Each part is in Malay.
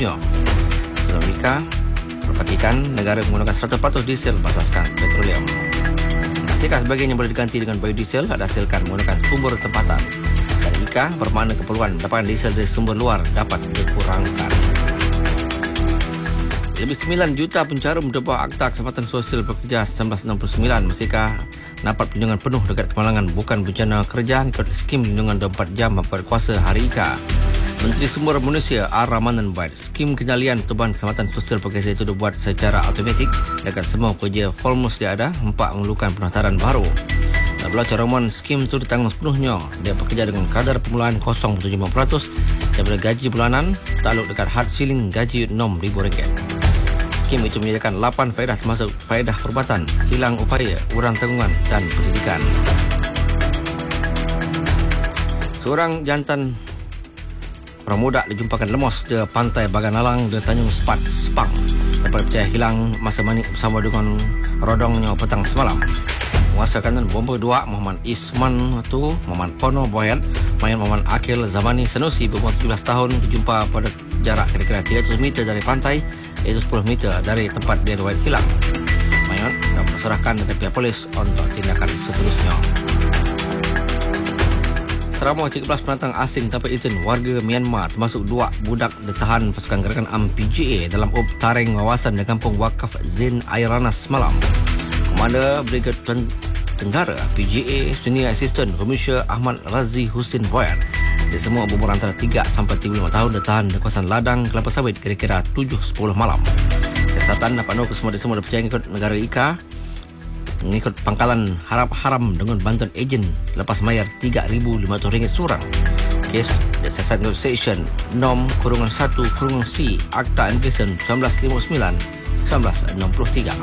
seterusnya. Sebelum nikah, perhatikan negara menggunakan 100% diesel berasaskan petroleum. Pastikan sebagainya boleh diganti dengan biodiesel ada hasilkan menggunakan sumber tempatan. Dan IKA bermakna keperluan mendapatkan diesel dari sumber luar dapat dikurangkan. Lebih 9 juta pencarum debah Akta Kesempatan Sosial Pekerja 1969 masihkah dapat perlindungan penuh dekat kemalangan bukan bencana kerja ikut skim perlindungan 24 jam berkuasa Hari IKA. Menteri Sumber Manusia R. Ramanan buat skim kendalian Tuban Kesempatan Sosial Pekerja itu dibuat secara automatik dekat semua pekerja Volmus dia ada empat memerlukan pendaftaran baru. Dalam caroman skim itu ditanggung sepenuhnya dia bekerja dengan kadar permulaan 0.75% daripada gaji bulanan takluk dekat hard ceiling gaji RM6,000. Skim itu menyediakan 8 faedah termasuk faedah perubatan, hilang upaya, urang tanggungan dan pendidikan. Seorang jantan pramuda dijumpakan lemas di pantai Baganalang di Tanjung Sepat, Sepang. Dapat percaya hilang masa manik bersama dengan rodongnya petang semalam. Penguasa kanan Bomber 2 Muhammad Isman tu Muhammad Pono Boyat Mayan Muhammad Akil Zamani Sanusi berumur 17 tahun dijumpa pada jarak kira-kira 300 meter dari pantai iaitu 10 meter dari tempat dia riwayat hilang. Mayan dapat diserahkan kepada pihak polis untuk tindakan seterusnya. Selama 13 pendatang asing tanpa izin warga Myanmar termasuk 2 budak ditahan pasukan gerakan UMNO PGA dalam up taring wawasan di kampung wakaf Zain Airanas semalam. Komander Brigade Tenggara PGA Senior Assistant Komisioner Ahmad Razi Husin Boyar dia semua berumur antara 3 sampai 35 tahun ditahan di kawasan ladang kelapa sawit kira-kira 7.10 malam. Siasatan dapat nak semua dipercaya ikut negara IKA mengikut pangkalan haram dengan bantuan ejen lepas mayar RM3,500 seorang. Kes Siasat Negotiation Nom /1/C Akta Immigration 1959-1963.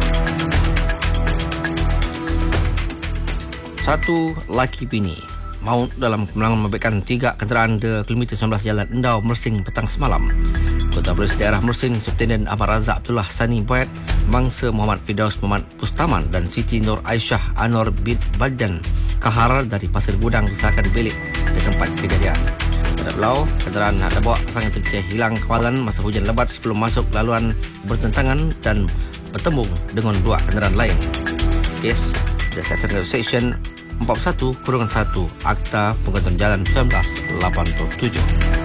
Satu laki bini maut dalam kemalangan membebaskan 3 kenderaan di kilometer 19 Jalan Endau Mersing petang semalam. Kota Polis Daerah Mersing Subtenden Ahmad Razak Abdullah Sani Boyat mangsa Muhammad Firdaus Muhammad Pustaman dan Siti Nur Aisyah Anwar bin Bajan Kahar dari Pasir Gudang disahkan belik di tempat kejadian. Pada belau, kenderaan nak bawa sangat terpercaya hilang kawalan masa hujan lebat sebelum masuk laluan bertentangan dan bertembung dengan 2 kenderaan lain. Kes The Siasat Negotiation 41/1 Akta Penggantian Jalan 1987.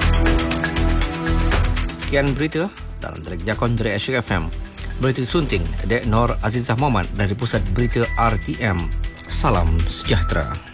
Sekian berita dalam Trek Jakon dari Asyik FM. Berita disunting Dek Nur Azizah Muhammad dari Pusat Berita RTM. Salam sejahtera.